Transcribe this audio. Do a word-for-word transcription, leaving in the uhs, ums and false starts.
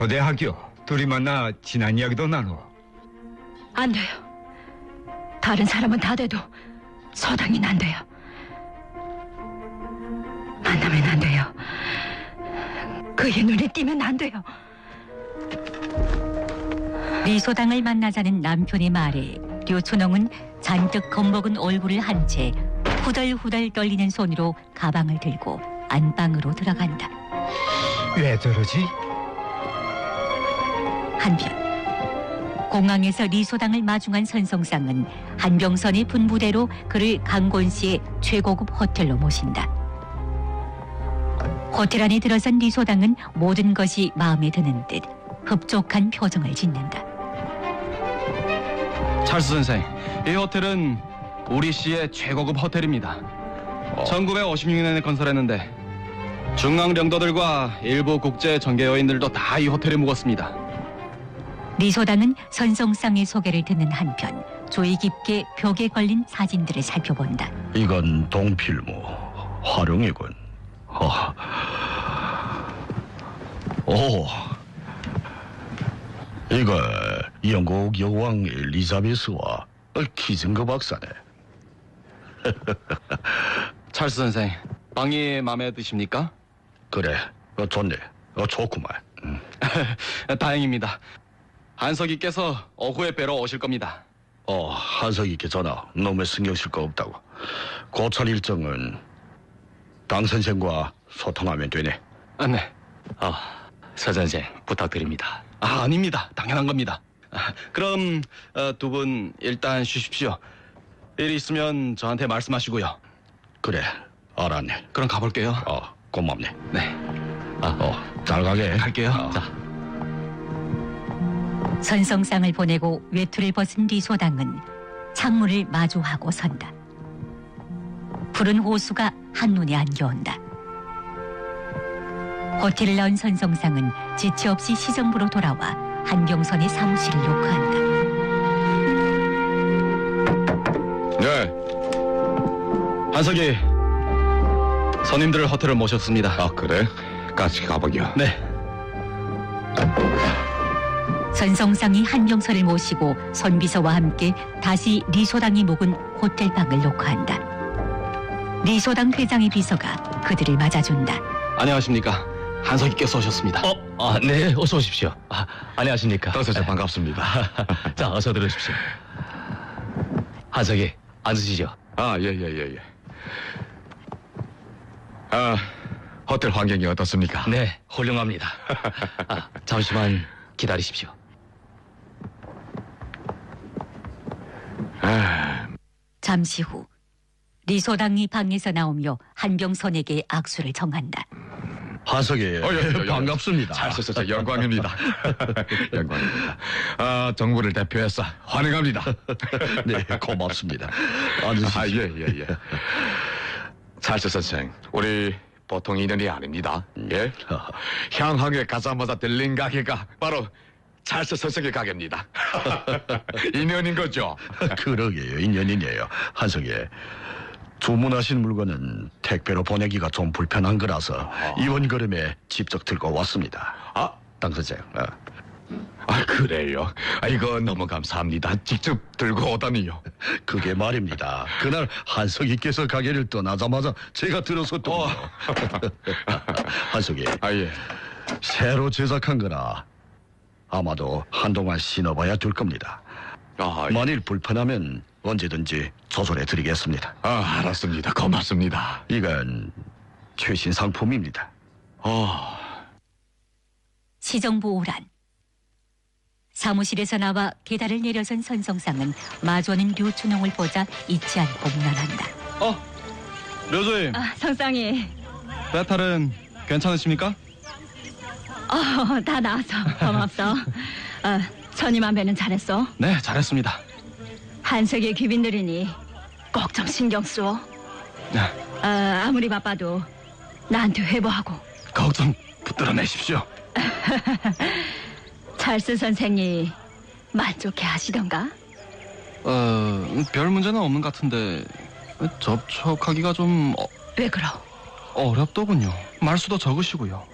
고대학교 둘이 만나 지난 이야기도 나누어. 안 돼요. 다른 사람은 다 돼도 서당이는 안 돼요. 만나면 안 돼요. 그의 눈에 띄면 안 돼요. 리소당을 만나자는 남편의 말에 류춘홍은 잔뜩 겁먹은 얼굴을 한 채 후덜후덜 떨리는 손으로 가방을 들고 안방으로 들어간다. 왜 저러지? 한편 공항에서 리소당을 마중한 선성상은 한병선의 분부대로 그를 강곤시의 최고급 호텔로 모신다. 호텔 안에 들어선 리소당은 모든 것이 마음에 드는 듯 흡족한 표정을 짓는다. 찰스 선생, 이 호텔은 우리 시의 최고급 호텔입니다. 어. 천구백오십육 년에 건설했는데 중앙領도들과 일부 국제 정계 여인들도 다 이 호텔에 묵었습니다. 리소당은 선성상의 소개를 듣는 한편 조이 깊게 벽에 걸린 사진들을 살펴본다. 이건 동필무, 화룡이군. 어. 오, 이거 영국 여왕 엘리자베스와 키징거 박사네. 찰스 선생, 방이 마음에 드십니까? 그래, 어, 좋네. 어, 좋구만. 음. 다행입니다. 한석이께서 오후에 뵈러 오실 겁니다. 어, 한석이께 전화. 너무 신경 쓸 거 없다고. 고철 일정은 당 선생과 소통하면 되네. 아, 네. 아, 서 선생 부탁드립니다. 아, 아닙니다. 당연한 겁니다. 아, 그럼 어, 두 분 일단 쉬십시오. 일 있으면 저한테 말씀하시고요. 그래, 알았네. 그럼 가볼게요. 어, 고맙네. 네. 아, 어, 잘 가게. 갈게요. 어. 자. 선성상을 보내고 외투를 벗은 리소당은 창문을 마주하고 선다. 푸른 호수가 한눈에 안겨온다. 호텔을 나온 선성상은 지체 없이 시정부로 돌아와 한병선의 사무실을 요크한다. 네. 한석이 손님들 호텔을 모셨습니다. 아, 그래? 같이 가보기요. 네. 선성상이 한병선을 모시고 손비서와 함께 다시 리소당이 묵은 호텔방을 요크한다. 리소당 회장의 비서가 그들을 맞아준다. 안녕하십니까. 한석이께서 오셨습니다. 어, 아, 네, 어서 오십시오. 아, 안녕하십니까. 당 선생 반갑습니다. 자, 어서 들어오십시오. 한석이 앉으시죠. 아, 예, 예, 예, 예. 아, 호텔 환경이 어떻습니까? 네, 훌륭합니다. 아, 잠시만 기다리십시오. 아, 잠시 후 리소당이 방에서 나오며 한병선에게 악수를 정한다. 한석이 어, 예, 예, 반갑습니다. 잘 쓰셔서 영광입니다. 영광입니다. 아, 정부를 대표해서 환영합니다. 네, 고맙습니다. 앉으십시오. 아, 예, 예, 예. 찰스 선생, 우리 보통 인연이 아닙니다. 예? 향하게 가자마자 들린 가게가 바로 찰스 선생의 가게입니다. 인연인 거죠? 그러게요, 인연이네요. 한석이 주문하신 물건은 택배로 보내기가 좀 불편한 거라서 아. 이번 걸음에 직접 들고 왔습니다. 아, 당 선생. 어. 아, 그래요. 아, 이거 너무 감사합니다. 직접 들고 오다니요. 그게 말입니다. 그날 한석이께서 가게를 떠나자마자 제가 들어섰던 어. 거. 한석이, 아, 예. 새로 제작한 거라 아마도 한동안 신어봐야 될 겁니다. 아, 예. 만일 불편하면 언제든지 조절해 드리겠습니다. 아, 알았습니다. 고맙습니다. 이건 최신 상품입니다. 어. 시정부 오란. 사무실에서 나와 계단을 내려선 선성상은 마주하는 류춘홍을 보자 잊지 않고 무난한다. 어, 료조임. 아, 성상이. 배탈은 괜찮으십니까? 어, 다 나왔어. 고맙소. 어, 천이만 배는 잘했어. 네, 잘했습니다. 한석의 귀빈들이니 꼭 좀 신경 써. 네, 어, 아무리 바빠도 나한테 회보하고. 걱정 붙들어 내십시오. 찰스 선생이 만족해 하시던가? 어, 별 문제는 없는 것 같은데 접촉하기가 좀 어, 왜 그러? 어렵더군요. 말수도 적으시고요.